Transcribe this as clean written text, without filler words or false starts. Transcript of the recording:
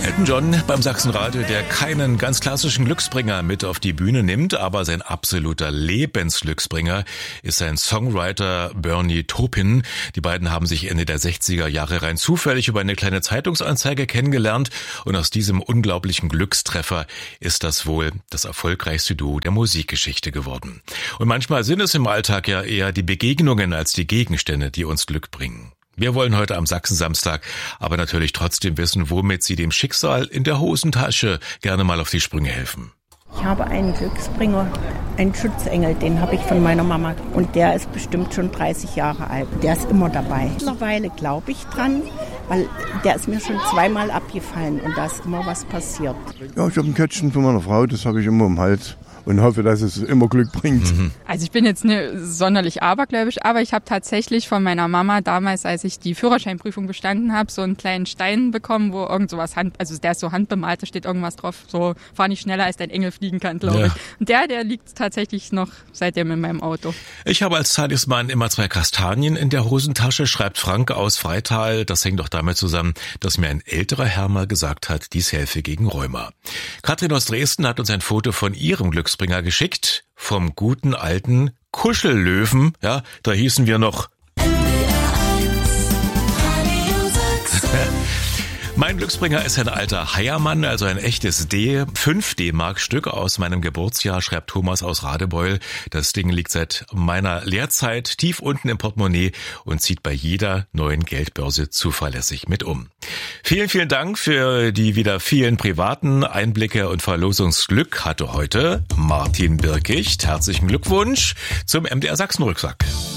Elton John beim Sachsenradio, der keinen ganz klassischen Glücksbringer mit auf die Bühne nimmt, aber sein absoluter Lebensglücksbringer ist sein Songwriter Bernie Taupin. Die beiden haben sich Ende der 60er Jahre rein zufällig über eine kleine Zeitungsanzeige kennengelernt und aus diesem unglaublichen Glückstreffer ist das wohl das erfolgreichste Duo der Musikgeschichte geworden. Und manchmal sind es im Alltag ja eher die Begegnungen als die Gegenstände, die uns Glück bringen. Wir wollen heute am Sachsensamstag aber natürlich trotzdem wissen, womit Sie dem Schicksal in der Hosentasche gerne mal auf die Sprünge helfen. Ich habe einen Glücksbringer, einen Schutzengel, den habe ich von meiner Mama. Und der ist bestimmt schon 30 Jahre alt. Der ist immer dabei. Mittlerweile glaube ich dran, weil der ist mir schon zweimal abgefallen und da ist immer was passiert. Ja, ich habe ein Kettchen von meiner Frau, das habe ich immer im Hals. Und hoffe, dass es immer Glück bringt. Also ich bin jetzt nicht sonderlich abergläubisch, aber ich habe tatsächlich von meiner Mama damals, als ich die Führerscheinprüfung bestanden habe, so einen kleinen Stein bekommen, wo irgend sowas also der ist so handbemalt, da steht irgendwas drauf, so fahr nicht schneller als dein Engel fliegen kann, glaube ich. Und der liegt tatsächlich noch seitdem in meinem Auto. Ich habe als Talisman immer 2 Kastanien in der Hosentasche, schreibt Frank aus Freital. Das hängt doch damit zusammen, dass mir ein älterer Herr mal gesagt hat, dies helfe gegen Rheuma. Katrin aus Dresden hat uns ein Foto von ihrem Glücksbringer geschickt, vom guten alten Kuschellöwen. Ja, da hießen wir noch. Mein Glücksbringer ist ein alter Heiermann, also ein echtes 5 D-Mark-Stück aus meinem Geburtsjahr, schreibt Thomas aus Radebeul. Das Ding liegt seit meiner Lehrzeit tief unten im Portemonnaie und zieht bei jeder neuen Geldbörse zuverlässig mit um. Vielen, vielen Dank für die wieder vielen privaten Einblicke und Verlosungsglück hatte heute Martin Birkicht. Herzlichen Glückwunsch zum MDR Sachsen-Rucksack.